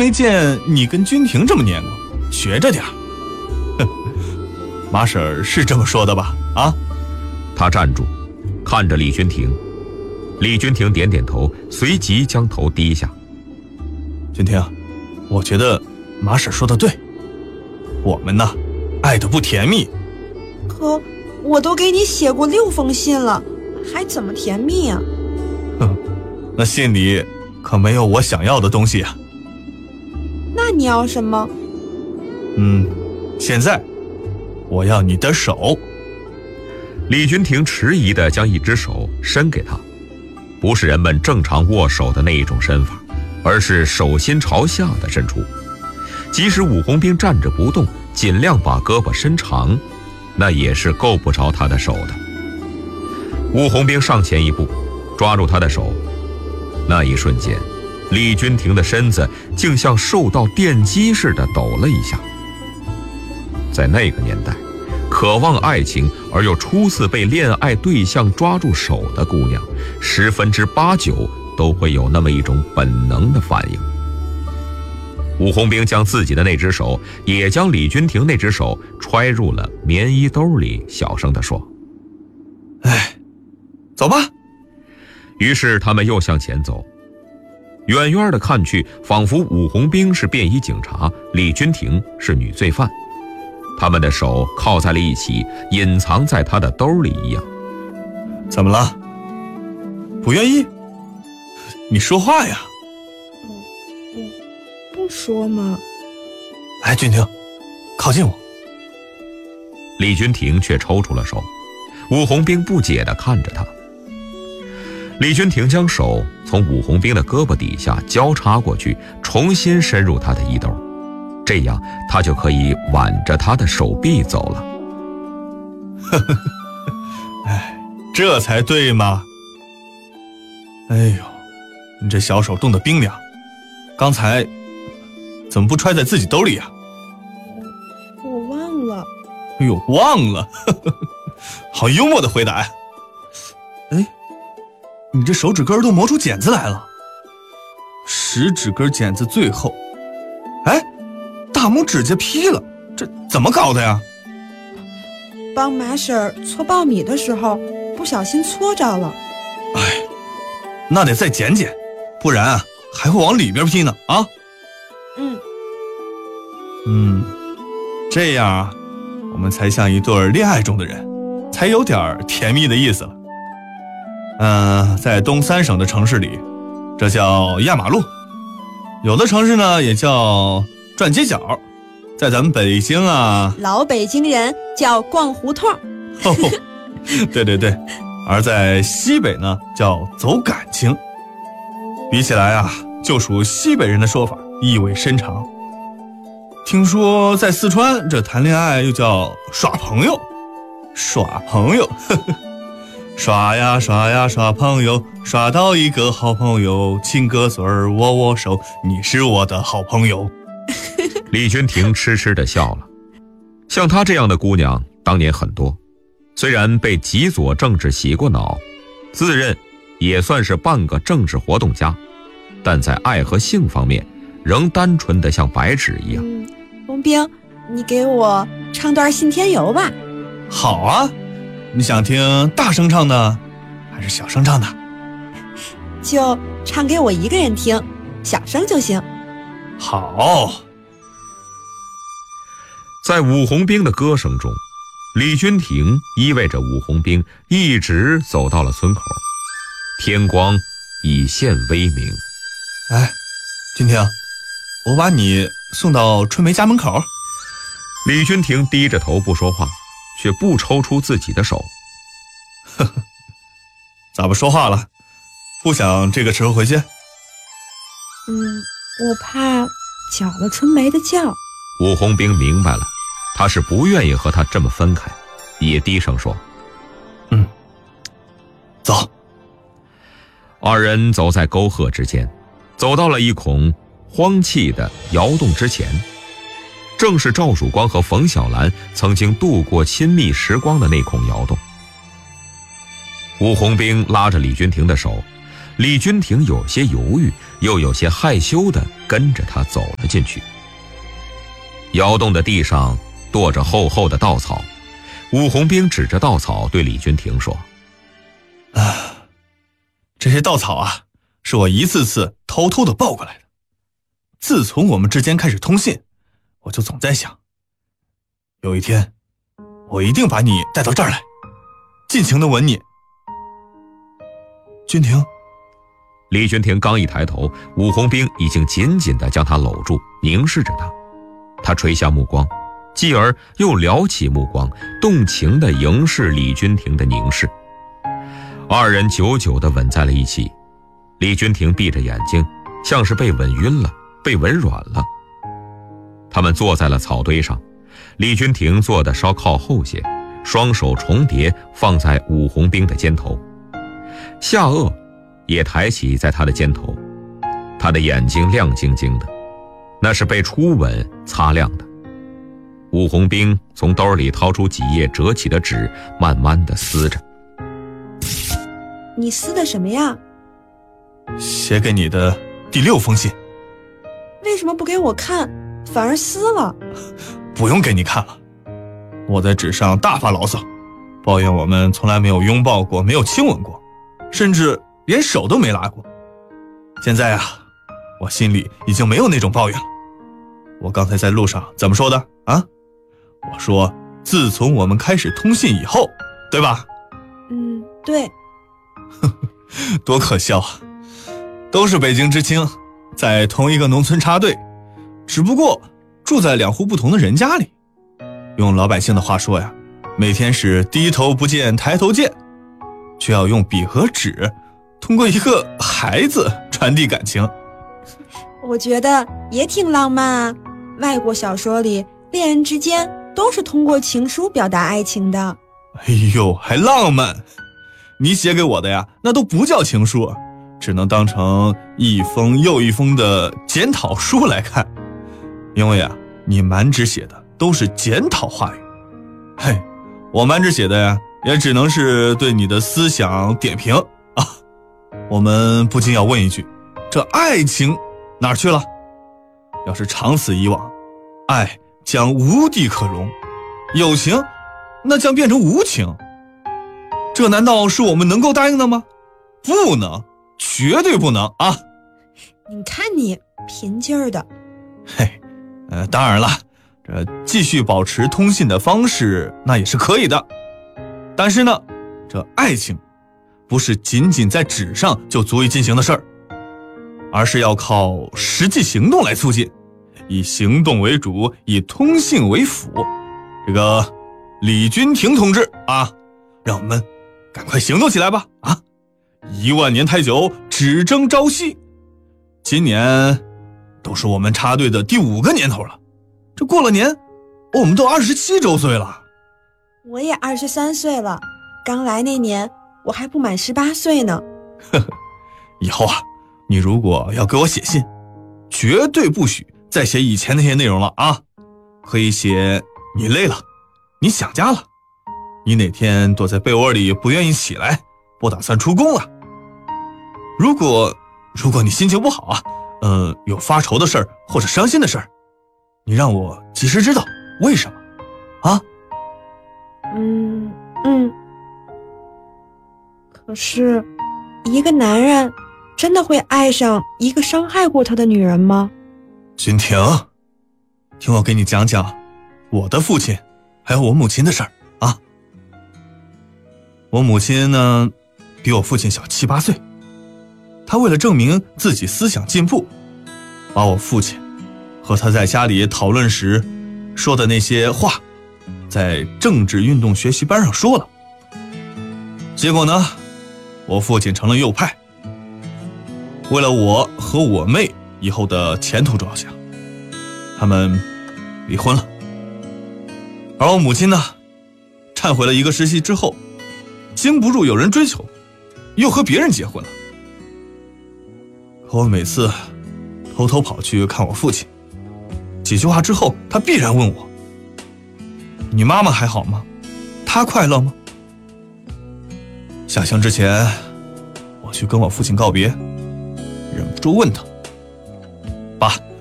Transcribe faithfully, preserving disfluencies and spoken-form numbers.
没见你跟君婷这么黏过，学着点儿。哼，马婶是这么说的吧？啊？ 他站住，看着李君婷。李君婷点点头，随即将头低下。 君婷，我觉得马婶说的对，我们呢，爱得不甜蜜。 可我都给你写过六封信了，还怎么甜蜜啊？ 哼，那信里可没有我想要的东西啊。 那你要什么？ 嗯，现在我要你的手。 李君婷迟疑地将一只手伸给他，不是人们正常握手的那一种伸法，而是手心朝下的伸出。即使武红兵站着不动，尽量把胳膊伸长，那也是够不着他的手的。武红兵上前一步，抓住他的手，那一瞬间，李君婷的身子竟像受到电击似的抖了一下。在那个年代，渴望爱情而又初次被恋爱对象抓住手的姑娘，十分之八九都会有那么一种本能的反应。武红兵将自己的那只手，也将李君婷那只手揣入了棉衣兜里，小声地说：“ 哎，走吧。” 于是他们又向前走。远远的看去，仿佛武红兵是便衣警察，李君婷是女罪犯。他们的手靠在了一起，隐藏在他的兜里一样。 怎么了？不愿意？你说话呀！ 不说嘛。 哎，君婷，靠近我。 李君婷却抽出了手。武红兵不解地看着他。李君婷将手从武红兵的胳膊底下交叉过去，重新伸入他的衣兜，这样他就可以挽着他的手臂走了。 呵呵呵，哎，这才对嘛！哎呦，你这小手冻得冰凉，刚才怎么不揣在自己兜里呀？ 我忘了。 哎呦，忘了，呵呵，好幽默的回答呀！哎，你这手指根都磨出茧子来了，食指根茧子最后，哎，大拇指甲劈了，这怎么搞的呀？ 帮马婶搓苞米的时候不小心搓着了。 哎，那得再剪剪，不然啊还会往里边劈呢啊。 嗯嗯，这样啊，我们才像一对恋爱中的人，才有点甜蜜的意思了。嗯、呃，在东三省的城市里，这叫压马路；有的城市呢也叫转街角，在咱们北京啊， 老北京人叫逛胡同。 哦，对对对，而在西北呢叫走感情。比起来啊，就属西北人的说法意味深长。听说在四川，这谈恋爱又叫耍朋友，耍朋友，呵呵，耍呀耍呀耍朋友，耍到一个好朋友，亲个嘴儿，握握手，你是我的好朋友。 李君婷痴痴地笑了。像她这样的姑娘当年很多，虽然被极左政治洗过脑，自认也算是半个政治活动家，但在爱和性方面仍单纯的像白纸一样。 嗯，红兵，你给我唱段《信天游》吧。 好啊，你想听大声唱的还是小声唱的？ 就唱给我一个人听，小声就行。 好。 在武红兵的歌声中，李君婷依偎着武红兵一直走到了村口，天光已现微明。 哎，君婷，我把你送到春梅家门口。 李君婷低着头不说话，却不抽出自己的手。 呵呵，咋不说话了？不想这个时候回去？ 嗯，我怕搅了春梅的觉。 武红兵明白了，他是不愿意和他这么分开，也低声说： 嗯，走。 二人走在沟壑之间，走到了一孔荒弃的窑洞之前，正是赵曙光和冯小兰曾经度过亲密时光的那孔窑洞。武红兵拉着李君婷的手，李君婷有些犹豫， 又有些害羞地跟着他走了进去。窑洞的地上垛着厚厚的稻草，武红兵指着稻草对李君亭说： 啊，这些稻草啊，是我一次次偷偷地抱过来的。自从我们之间开始通信，我就总在想，有一天我一定把你带到这儿来，尽情地吻你。君亭。 李君亭刚一抬头，武红兵已经紧紧地将他搂住，凝视着他。他垂下目光，继而又撩起目光，动情地凝视李君亭的凝视。二人久久地吻在了一起。李君亭闭着眼睛，像是被吻晕了，被吻软了。他们坐在了草堆上，李君亭坐得稍靠后些，双手重叠放在武红兵的肩头，下颚也抬起在他的肩头。他的眼睛亮晶晶的，那是被初吻擦亮的。武红兵从兜里掏出几页折起的纸，慢慢地撕着。 你撕的什么呀？ 写给你的第六封信。 为什么不给我看，反而撕了？ 不用给你看了，我在纸上大发牢骚，抱怨我们从来没有拥抱过，没有亲吻过，甚至连手都没拉过。现在啊，我心里已经没有那种抱怨了。我刚才在路上怎么说的啊？我说自从我们开始通信以后，对吧？ 嗯，对。 多可笑啊，都是北京知青，在同一个农村插队，只不过住在两户不同的人家里。用老百姓的话说呀，每天是低头不见抬头见，却要用笔和纸通过一个孩子传递感情。 我觉得也挺浪漫啊，外国小说里恋人之间都是通过情书表达爱情的。 哎呦，还浪漫？你写给我的呀，那都不叫情书，只能当成一封又一封的检讨书来看。因为啊，你满纸写的都是检讨话语，嘿，我满纸写的呀，也只能是对你的思想点评啊。我们不禁要问一句，这爱情哪儿去了？要是长此以往，爱将无地可容，有情那将变成无情。这难道是我们能够答应的吗？不能，绝对不能啊！ 你看你贫劲儿的。 嘿，呃，当然了，这继续保持通信的方式那也是可以的，但是呢，这爱情不是仅仅在纸上就足以进行的事儿，而是要靠实际行动来促进，以行动为主，以通信为辅。这个李君亭同志啊，让我们赶快行动起来吧！啊，一万年太久，只争朝夕。今年都是我们插队的第五个年头了，这过了年，我们都二十七周岁了。 我也二十三岁了，刚来那年我还不满十八岁呢。 呵呵，以后啊，你如果要给我写信，绝对不许再写以前那些内容了啊！可以写你累了，你想家了，你哪天躲在被窝里不愿意起来，不打算出宫了。如果如果你心情不好啊，呃，有发愁的事儿或者伤心的事儿，你让我及时知道为什么啊？ 嗯嗯。可是，一个男人真的会爱上一个伤害过他的女人吗？ 君婷，听我给你讲讲我的父亲还有我母亲的事儿啊。我母亲呢，比我父亲小七八岁，她为了证明自己思想进步，把我父亲和他在家里讨论时说的那些话，在政治运动学习班上说了。结果呢，我父亲成了右派，为了我和我妹以后的前途着想，他们离婚了。而我母亲呢，忏悔了一个时期之后，经不住有人追求，又和别人结婚了。可我每次偷偷跑去看我父亲，几句话之后，他必然问我：你妈妈还好吗？她快乐吗？下乡之前，我去跟我父亲告别， 忍不住问他：“爸，